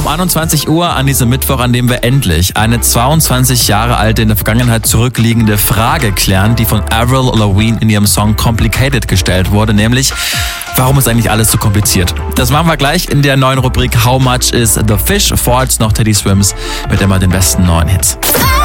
21 Uhr an diesem Mittwoch, an dem wir endlich eine 22 Jahre alte, in der Vergangenheit zurückliegende Frage klären, die von Avril Lavigne in ihrem Song Complicated gestellt wurde, nämlich: Warum ist eigentlich alles so kompliziert? Das machen wir gleich in der neuen Rubrik How Much is the Fish? Vor als noch Teddy Swims mit immer den besten neuen Hits.